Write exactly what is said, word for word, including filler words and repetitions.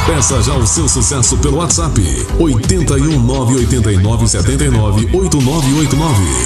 Peça já o seu sucesso pelo WhatsApp oito um nove oito nove sete nove oito nove oito nove.